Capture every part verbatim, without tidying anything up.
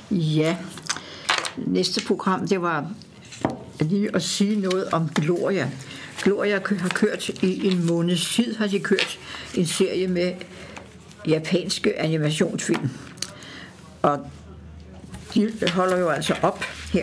Ja, næste program, det var lige at sige noget om Gloria. Gloria har kørt i en måneds tid, har de kørt en serie med japanske animationsfilm. Og de holder jo altså op her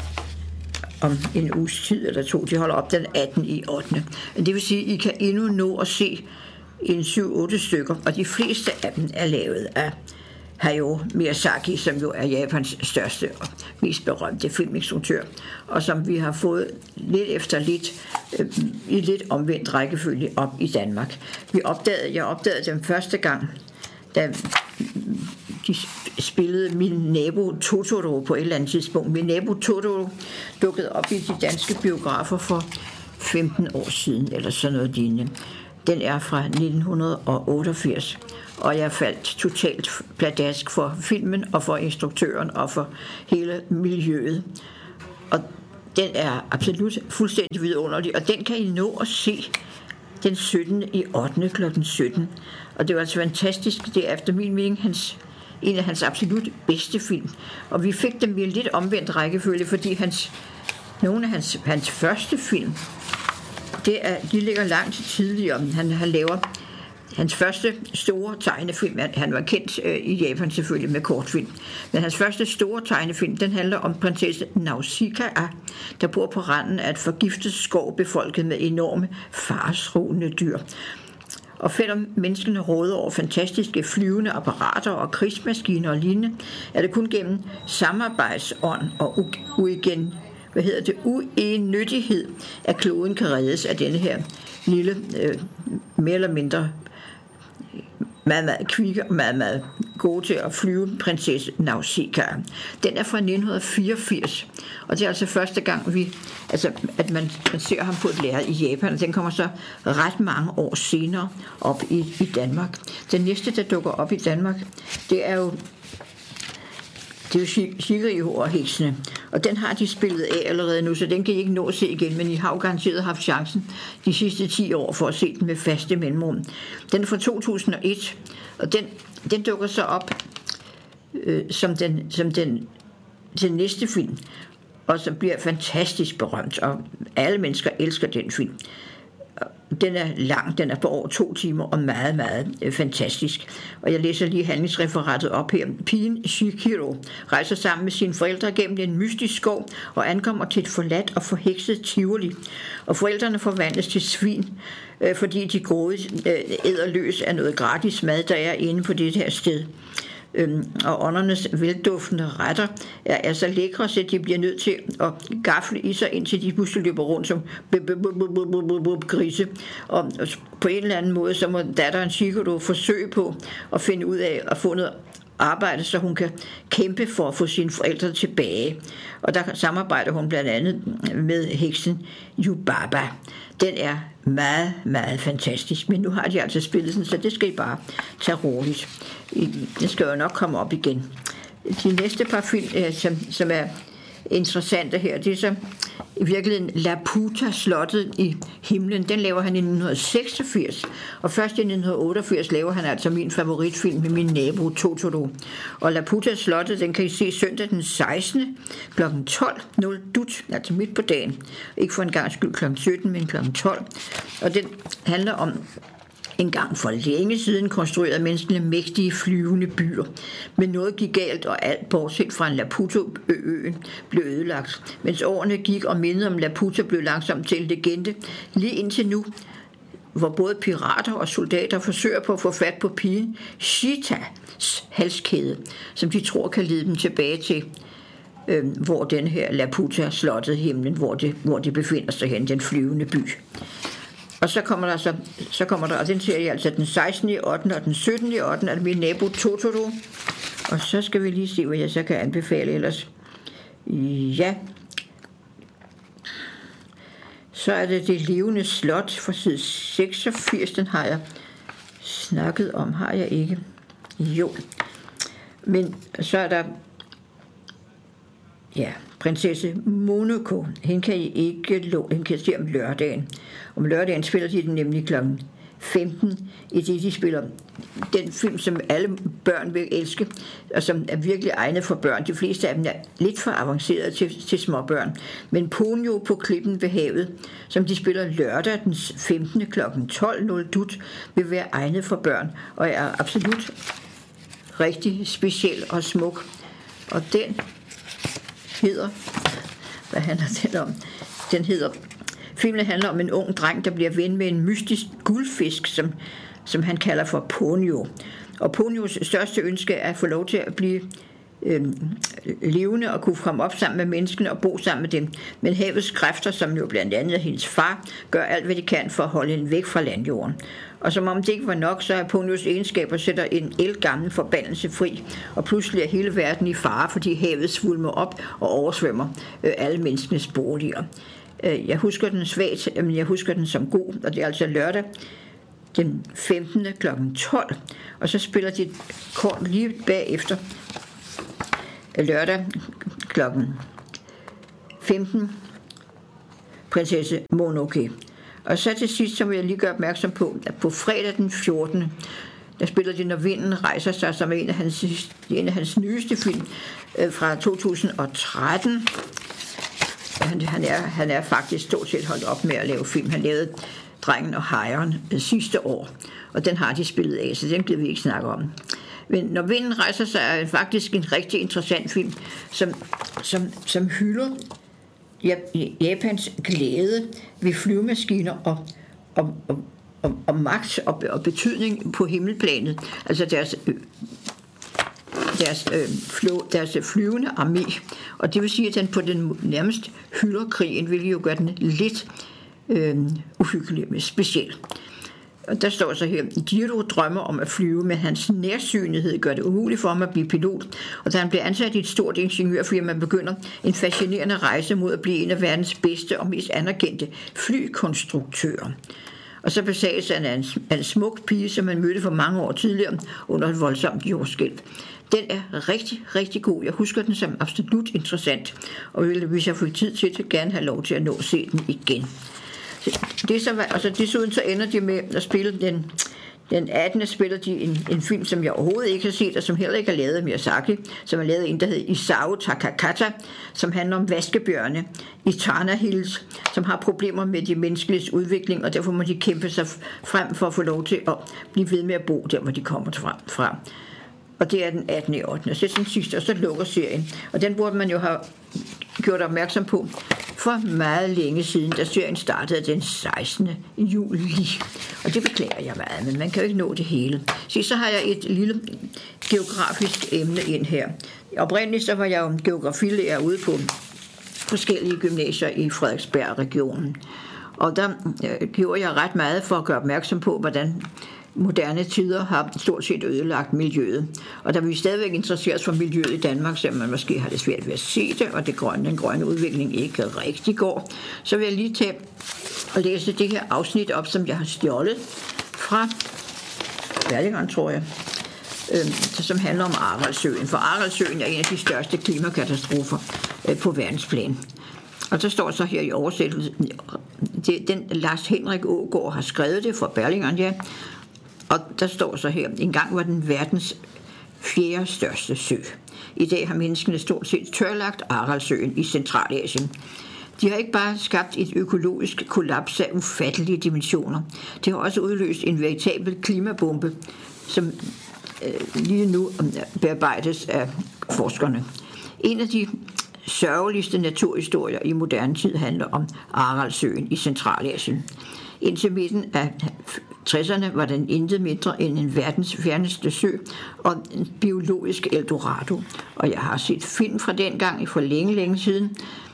om en uges tid eller to. De holder op den attende i ottende Det vil sige, at I kan endnu nå at se en syv otte stykker, og de fleste af dem er lavet af Hayao Miyazaki, som jo er Japans største og mest berømte filminstruktør, og som vi har fået lidt efter lidt øh, i lidt omvendt rækkefølge op i Danmark. Vi opdagede, jeg opdagede dem første gang, da de spillede Min nabo Totoro på et eller andet tidspunkt. Min nabo Totoro dukkede op i de danske biografer for femten år siden, eller sådan noget lignende. Den er fra nitten otteogfirs, og jeg faldt totalt pladask for filmen og for instruktøren og for hele miljøet. Og den er absolut fuldstændig vidunderlig, og den kan I nå at se den syttende i ottende klokken sytten. Og det var altså fantastisk. Det er efter min mening hans, en af hans absolut bedste film. Og vi fik dem i en lidt omvendt rækkefølge, fordi hans, nogle af hans, hans første film, det er, de ligger langt tidligere. Han, han laver hans første store tegnefilm. Han var kendt øh, i Japan selvfølgelig med kortfilm. Men hans første store tegnefilm, den handler om prinsesse Nausicaa, der bor på randen af et forgiftet skov befolket med enorme faresrugende dyr. Og selvom menneskene råder over fantastiske flyvende apparater og krigsmaskiner og lignende, er det kun gennem samarbejdsånd og uigen, hvad hedder det, uennyttighed, at kloden kan reddes af denne her lille, øh, mere eller mindre meget, meget kvikke og meget, meget gode til at flyve prinsesse Nausicaa. Den er fra nitten fireogfirs, og det er altså første gang, vi, altså, at man, man ser ham på et lærred i Japan, og den kommer så ret mange år senere op i, i Danmark. Den næste, der dukker op i Danmark, det er jo Det er jo Shigehiro og heksene, og den har de spillet af allerede nu, så den kan I ikke nå at se igen, men I har jo garanteret haft chancen de sidste ti år for at se den med faste mellemrum. Den er fra to tusind og et, og den, den dukker så op øh, som, den, som den, den næste film, og som bliver fantastisk berømt, og alle mennesker elsker den film. Den er lang, den er på over to timer og meget, meget øh, fantastisk. Og jeg læser lige handlingsreferatet op her. Pigen Shihiro rejser sammen med sine forældre gennem en mystisk skov og ankommer til et forladt og forhekset tivoli. Og forældrene forvandles til svin, øh, fordi de grådigt øh, æder løs af noget gratis mad, der er inde på det her sted. Øhm, og åndernes velduftende retter er, er så lækre, så de bliver nødt til at gafle i sig, indtil de pludselig løber rundt som grise. Og på en eller anden måde, så må datteren Shihiro forsøge på at finde ud af at få noget arbejde, så hun kan kæmpe for at få sine forældre tilbage. Og der samarbejder hun blandt andet med heksen Yubaba. Den er meget, meget fantastisk, men nu har de altså spillet den, så det skal I bare tage roligt. Det skal jo nok komme op igen. De næste par film, som, som er interessante her, det er så i virkeligheden Laputa, slottet i himlen. Den laver han i nitten seksogfirs, og først i nitten otteogfirs laver han altså min favoritfilm med Min nabo Totoro. Og Laputa, slottet, den kan I se søndag den sekstende klokken tolv nul dut, altså midt på dagen. Ikke for en gang skyld klokken sytten, men klokken tolv. Og den handler om en gang for længe siden konstruerede menneskene mægtige flyvende byer. Men noget gik galt, og alt bortset fra en Laputa-øen blev ødelagt. Mens årene gik, og mindet om Laputa blev langsomt til en legende, lige indtil nu, hvor både pirater og soldater forsøger på at få fat på pigen Shitas halskæde, som de tror kan lede dem tilbage til, øh, hvor den her Laputa, slottet himlen, hvor det, hvor det befinder sig hen, den flyvende by. Og så kommer der så, så kommer der, og den ser jeg altså den sekstende i ottende og den syttende i ottende, er Min nabo Totoro. Og så skal vi lige se, hvad jeg så kan anbefale ellers. Ja. Så er det Det levende slot fra side seksogfirs, den har jeg snakket om, har jeg ikke? Jo. Men så er der, ja, prinsesse Monoko. Hende kan I ikke lå, hende kan I se om lørdagen. Om lørdagen spiller de den nemlig klokken femten, i det de spiller den film, som alle børn vil elske, og som er virkelig egnet for børn. De fleste af dem er lidt for avancerede til, til småbørn. Men Ponyo på klippen ved havet, som de spiller lørdag den femtende klokken tolv nul dut, vil være egnet for børn, og er absolut rigtig speciel og smuk. Og den hedder, hvad handler den om? Den hedder, filmen handler om en ung dreng, der bliver ven med en mystisk guldfisk, som, som han kalder for Ponyo. Og Ponyos største ønske er at få lov til at blive øh, levende og kunne komme op sammen med menneskene og bo sammen med dem. Men havets kræfter, som jo blandt andet er hendes far, gør alt, hvad de kan for at holde hende væk fra landjorden. Og som om det ikke var nok, så er Ponyos egenskaber sætter en ældgammel forbandelse fri, og pludselig er hele verden i fare, fordi havet svulmer op og oversvømmer øh, alle menneskenes boliger. Jeg husker den svagt, men jeg husker den som god, og det er altså lørdag den femtende klokken tolv, og så spiller de kort lige bagefter lørdag klokken femten Prinsesse Mononoke. Og så til sidst, så vil jeg lige gøre opmærksom på, at på fredag den fjortende der spiller de Når vinden rejser sig, som er en af hans, en af hans nyeste film øh, fra to tusind og tretten. Han, han, er, han er faktisk stort set holdt op med at lave film. Han lavede Drengen og Hejren øh, sidste år, og den har de spillet af, så den gider vi ikke snakke om. Men Når vinden rejser sig er faktisk en rigtig interessant film, som, som, som hylder Japans glæde ved flyvemaskiner og, og, og, og, og magt og, og betydning på himmelplanet. Altså deres, deres, øh, fly, deres flyvende armé. Og det vil sige, at den på den nærmest hylder krigen, hvilket jo gør den lidt øh, uhyggelig, men speciel. Og der står så her, Jiro drømmer om at flyve, men hans nærsynlighed gør det umuligt for ham at blive pilot. Og da han bliver ansat i et stort ingeniørfirma, begynder en fascinerende rejse mod at blive en af verdens bedste og mest anerkendte flykonstruktører. Og så besages han af en, af en smuk pige, som han mødte for mange år tidligere under et voldsomt jordskælv. Den er rigtig, rigtig god. Jeg husker den som absolut interessant, og hvis jeg får tid til det, gerne have lov til at nå at se den igen. Det så, altså desuden så ender de med at spille den, den attende spiller de en, en film, som jeg overhovedet ikke har set, og som heller ikke er lavet af Miyazaki, som er lavet en, der hedder Isao Takakata, som handler om vaskebjørne i Tana Hills, som har problemer med de menneskeliges udvikling, og derfor må de kæmpe sig frem for at få lov til at blive ved med at bo der, hvor de kommer fra. Og det er den attende ottende Så det er den sidste, og så lukker serien. Og den burde man jo have gjort opmærksom på for meget længe siden, da serien startede den sekstende juli. Og det beklager jeg meget, men man kan jo ikke nå det hele. Så, så har jeg et lille geografisk emne ind her. Oprindeligt så var jeg jo geografilærer ude på forskellige gymnasier i Frederiksberg-regionen. Og der øh, gjorde jeg ret meget for at gøre opmærksom på, hvordan moderne tider har stort set ødelagt miljøet. Og der vil vi stadigvæk interesseres for miljøet i Danmark, selvom man måske har det svært ved at se det, og det grønne, den grønne udvikling ikke rigtig går, så vil jeg lige tage og læse det her afsnit op, som jeg har stjålet fra Berlingeren, tror jeg, øh, som handler om Aralsøen. For Aralsøen er en af de største klimakatastrofer øh, på verdensplan. Og så står så her i oversættelsen, det, den Lars Henrik Aagaard har skrevet det fra Berlingeren, ja. Og der står så her, engang var den verdens fjerde største sø. I dag har menneskene stort set tørlagt Aralsøen i Centralasien. De har ikke bare skabt et økologisk kollaps af ufattelige dimensioner. Det har også udløst en veritabel klimabombe, som øh, lige nu bearbejdes af forskerne. En af de sørgeligste naturhistorier i moderne tid handler om Aralsøen i Centralasien. Indtil midten af tresserne var den intet mindre end en verdens fjerneste sø og en biologisk Eldorado. Og jeg har set film fra den gang for længe, længe siden,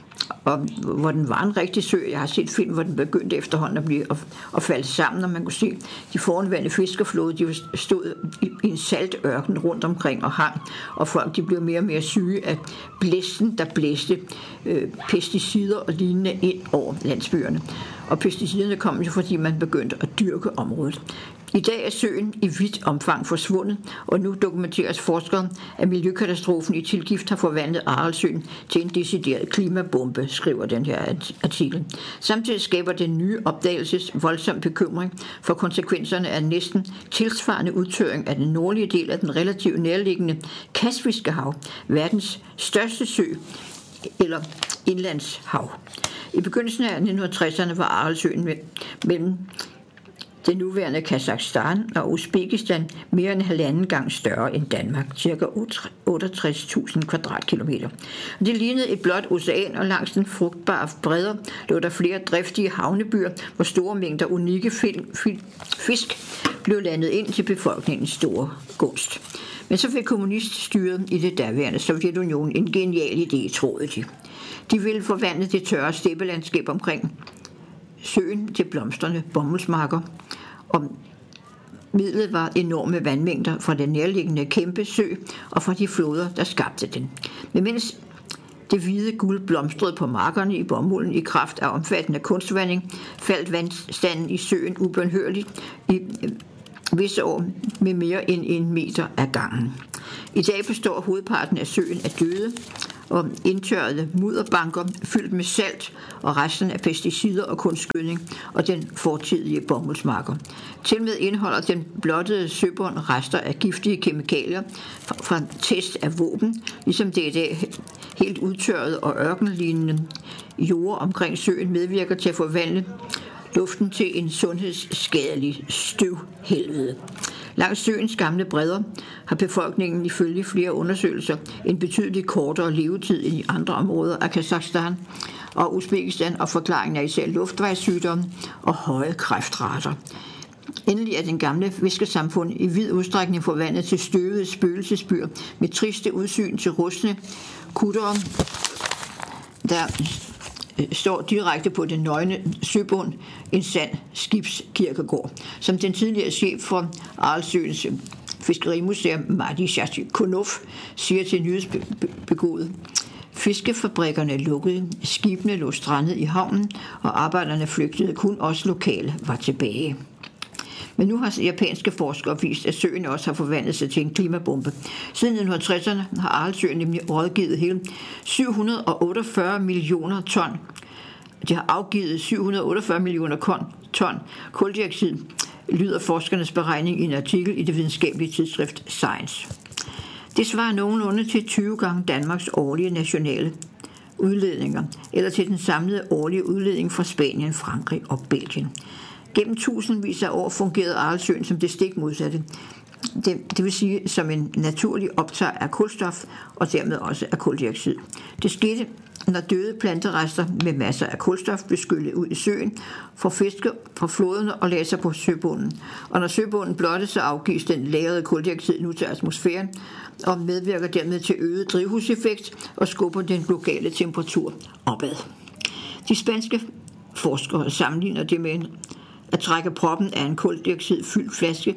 og hvor den var en rigtig sø. Jeg har set film, hvor den begyndte efterhånden at blive og, og falde sammen, og man kunne se de foranværende fiskerflåde, de stod i, i en salt ørken rundt omkring og hang, og folk de blev mere og mere syge af blæsten, der blæste øh, pesticider og lignende ind over landsbyerne. Og pesticiderne kom jo, fordi man begyndte at dyrke området. I dag er søen i vidt omfang forsvundet, og nu dokumenteres forskere, at miljøkatastrofen i tilgift har forvandlet Aralsøen til en decideret klimabombe, skriver den her artikel. Samtidig skaber den nye opdagelses voldsom bekymring for konsekvenserne af næsten tilsvarende udtørring af den nordlige del af den relativt nærliggende Kaspiske Hav, verdens største sø eller indlandshav. I begyndelsen af nitten tresserne var Aralsøen mellem det nuværende Kazakhstan og Uzbekistan mere end halvanden gang større end Danmark, ca. otteogtres tusind kvadratkilometer. Det lignede et blåt ocean, og langs den frugtbare bredder lå der flere driftige havnebyer, hvor store mængder unikke fisk blev landet ind til befolkningens store gunst. Men så fik kommuniststyret i det daværende Sovjetunionen en genial idé, troede de. De ville forvandle det tørre steppelandskab omkring søen til blomstrende bomuldsmarker, og midlet var enorme vandmængder fra den nærliggende kæmpe sø og fra de floder, der skabte den. Men mens det hvide guld blomstrede på markerne i bomulden i kraft af omfattende kunstvanding, faldt vandstanden i søen ubønhørligt i visse år med mere end en meter ad gangen. I dag består hovedparten af søen af døde og indtørrede mudderbanker fyldt med salt og resten af pesticider og kunstgødning og den fortidige bomuldsmarker. Tilmed indeholder den blottede søbund rester af giftige kemikalier fra test af våben, ligesom det i dag helt udtørrede og ørkenlignende jord omkring søen medvirker til at forvandle luften til en sundhedsskadelig støvhelvede. Langs søens gamle bredder har befolkningen ifølge flere undersøgelser en betydeligt kortere levetid end i andre områder af Kazakhstan og Uzbekistan, og forklaringen er især luftvejssygdomme og høje kræftrater. Endelig er den gamle fiskersamfund i vid udstrækning forvandlet til støvede spøgelsesbyer med triste udsyn til rustne kuttere, der står direkte på den nøgne søbund en sand skibskirkegård. Som den tidligere chef for Aralsøens fiskerimuseum, Madi Shachikonov, siger til nyhedsbegået: fiskefabrikkerne lukkede, skibene lå strandet i havnen, og arbejderne flygtede, kun os lokale var tilbage. Men nu har japanske forskere vist, at søen også har forvandlet sig til en klimabombe. Siden nitten tresserne har Aralsøen nemlig rådgivet hele syv hundrede otteogfyrre millioner ton. De har afgivet syv hundrede otteogfyrre millioner ton kuldioxid, lyder forskernes beregning i en artikel i det videnskabelige tidsskrift Science. Det svarer nogenlunde til tyve gange Danmarks årlige nationale udledninger, eller til den samlede årlige udledning fra Spanien, Frankrig og Belgien. Gennem tusindvis af år fungerede Aralsøen som det stik modsatte. Det, det vil sige som en naturlig optag af kulstof og dermed også af kuldioxid. Det skete, når døde planterester med masser af kulstof blev skyllet ud i søen, fra fiske fra floderne og lagde sig på søbunden. Og når søbunden blottes, så afgives den lagrede kuldioxid nu til atmosfæren og medvirker dermed til øget drivhuseffekt og skubber den globale temperatur opad. De spanske forskere sammenligner det med en at trække proppen af en kuldioxidfyldt flaske,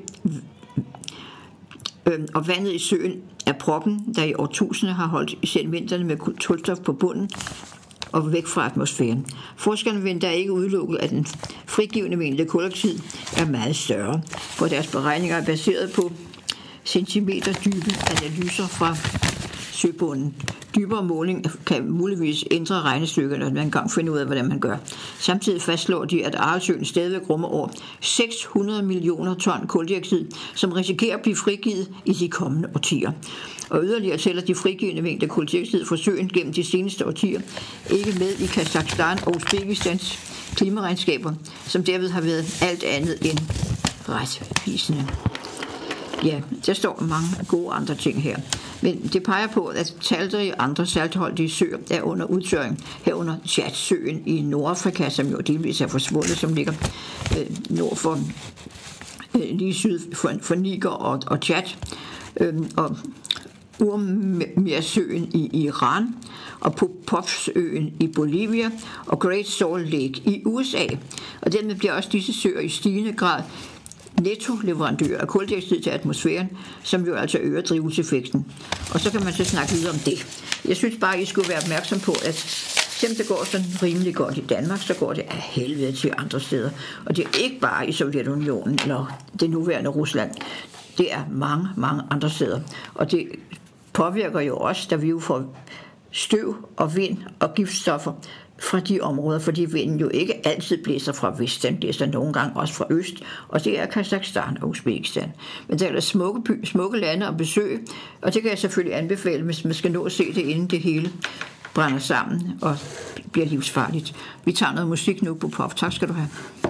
og vandet i søen er proppen, der i årtusinder har holdt sedimenterne med kulstof på bunden og væk fra atmosfæren. Forskerne vil da ikke udelukke, at den frigivende mængde kuldioxid er meget større, for deres beregninger er baseret på centimeter dybe analyser fra søbunden. Dybere måling kan muligvis ændre regnestykkerne, når man engang finder ud af, hvordan man gør. Samtidig fastslår de, at Aralsøen stadigvæk rummer over seks hundrede millioner ton kuldioxid, som risikerer at blive frigivet i de kommende årtier. Og yderligere tæller de frigivende mængder kuldioxid fra søen gennem de seneste årtier ikke med i Kazakhstan og Uzbekistans klimaregnskaber, som derved har været alt andet end retvisende. Ja, der står mange gode andre ting her. Men det peger på, at talrige andre saltholdige søer er under udtørring, herunder Tchadsøen i Nordafrika, som jo delvis er forsvundet, som ligger øh, nord for øh, lige syd for, for Niger og, og Tchad, øh, og Urmiasøen i Iran, og Popovsøen i Bolivia, og Great Salt Lake i U S A. Og dermed bliver også disse søer i stigende grad nettoleverandør af kuldioxid til atmosfæren, som jo altså øger drivhuseffekten. Og så kan man så snakke videre om det. Jeg synes bare, I skulle være opmærksom på, at selvom det går sådan rimelig godt i Danmark, så går det af helvede til andre steder. Og det er ikke bare i Sovjetunionen eller det nuværende Rusland. Det er mange, mange andre steder. Og det påvirker jo også, da vi jo får støv og vind og giftstoffer fra de områder, fordi vinden jo ikke altid blæser fra vest, den blæser nogle gange også fra øst, og det er Kazakhstan og Uzbekistan. Men der er smukke, by, smukke lande at besøge, og det kan jeg selvfølgelig anbefale, hvis man skal nå at se det, inden det hele brænder sammen og bliver livsfarligt. Vi tager noget musik nu på Pop. Tak skal du have.